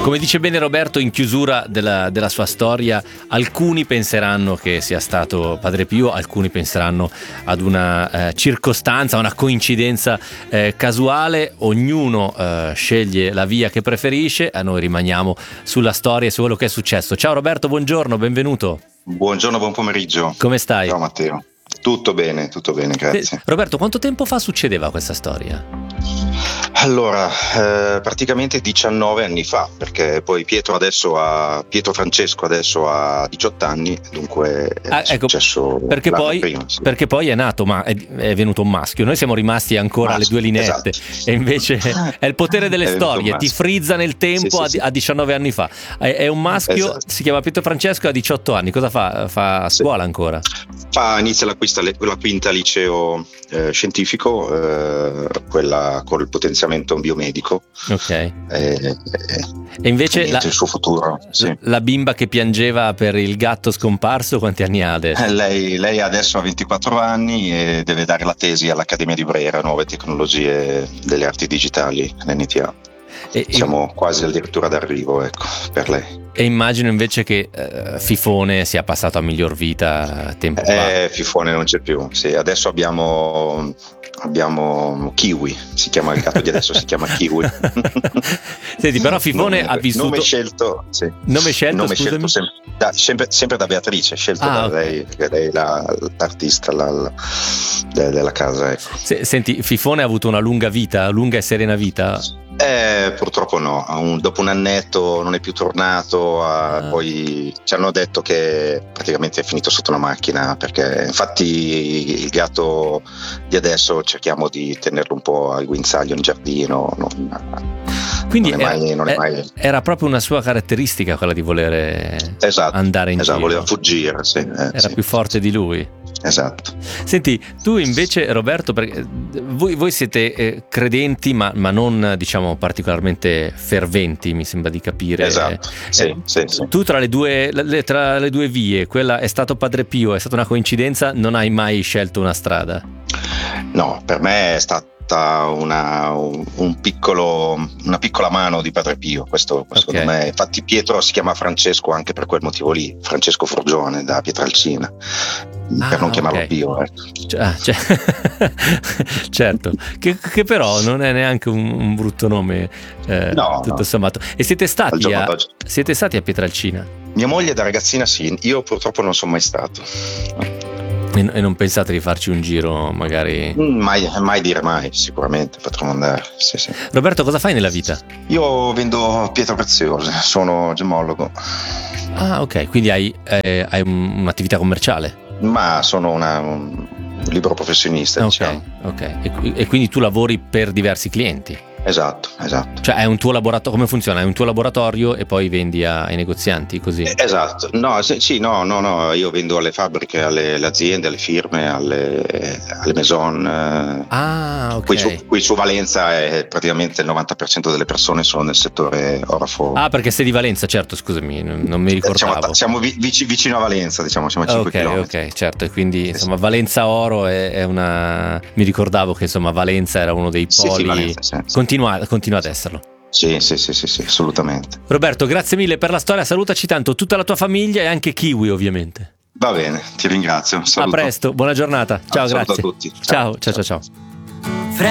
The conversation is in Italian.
Come dice bene Roberto in chiusura della sua storia, alcuni penseranno che sia stato Padre Pio, alcuni penseranno ad una circostanza, una coincidenza casuale. Ognuno sceglie la via che preferisce, a noi rimaniamo sulla storia e su quello che è successo. Ciao Roberto, buongiorno, benvenuto. Buongiorno, buon pomeriggio. Come stai? Ciao Matteo. Tutto bene, grazie. Roberto, quanto tempo fa succedeva questa storia? Allora, praticamente 19 anni fa, perché poi Pietro Francesco adesso ha 18 anni, dunque è successo perché poi, prima, sì. Perché poi è nato, ma è venuto un maschio. Noi siamo rimasti ancora alle due lineette, esatto. E invece è il potere delle storie, ti frizza nel tempo. Sì. A 19 anni fa. È un maschio, esatto. Si chiama Pietro Francesco, ha 18 anni. Cosa fa? Fa scuola ancora? Inizia la quinta liceo scientifico, quella col potenziamento biomedico. Ok. E invece il suo futuro, sì. La bimba che piangeva per il gatto scomparso, quanti anni ha adesso? Lei adesso ha 24 anni e deve dare la tesi all'Accademia di Brera, Nuove Tecnologie delle Arti Digitali, l'NTA. Siamo quasi addirittura d'arrivo, ecco, per lei. E immagino invece che Fifone sia passato a miglior vita tempo fa. Fifone non c'è più, sì. Adesso abbiamo Kiwi, si chiama il gatto di adesso, si chiama Kiwi. Senti, però Fifone ha vissuto. Nome scelto, sì. Nome scelto sempre da Beatrice, scelto da lei, che lei è l'artista della casa, ecco. Senti, Fifone ha avuto una lunga e serena vita? Purtroppo no, dopo un annetto non è più tornato, poi ci hanno detto che praticamente è finito sotto una macchina, perché infatti il gatto di adesso cerchiamo di tenerlo un po' al guinzaglio in giardino. Quindi non è mai... era proprio una sua caratteristica quella di volere andare in giro. Voleva fuggire, sì. Era più forte di lui. Esatto. Senti, tu invece Roberto, perché voi siete credenti ma non diciamo particolarmente ferventi, mi sembra di capire. Esatto, sì. Tu tra le due vie, quella è stato Padre Pio, è stata una coincidenza, non hai mai scelto una strada? No, per me è stata una piccola mano di Padre Pio, questo secondo me. Infatti Pietro si chiama Francesco anche per quel motivo lì, Francesco Forgione da Pietralcina, per non chiamarlo Pio. Certo, che però non è neanche un brutto nome, tutto sommato. E siete stati a Pietralcina? Mia moglie da ragazzina sì, io purtroppo non sono mai stato. E non pensate di farci un giro magari? Mai dire mai, sicuramente potremmo andare, sì. Roberto, cosa fai nella vita? Io vendo pietre preziose, sono gemmologo. Ah, ok, quindi hai un'attività commerciale? Ma sono un libero professionista, diciamo. Ok, e quindi tu lavori per diversi clienti? Esatto. Cioè è un tuo laboratorio, come funziona? È un tuo laboratorio e poi vendi ai negozianti, così? Esatto, no, io vendo alle fabbriche, alle aziende, alle firme, alle maison. Ok. Qui su Valenza è praticamente il 90% delle persone sono nel settore orafo. Perché sei di Valenza, certo, scusami, non mi ricordavo. Siamo vicino a Valenza, diciamo, siamo a 5 km. Ok, certo, e quindi insomma Valenza Oro è una... Mi ricordavo che insomma Valenza era uno dei poli. Sì, Valenza, Continua ad esserlo. Sì, assolutamente. Roberto, grazie mille per la storia, salutaci tanto tutta la tua famiglia e anche Kiwi, ovviamente. Va bene, ti ringrazio. Saluto. A presto, buona giornata. Ciao, grazie. A tutti. Ciao.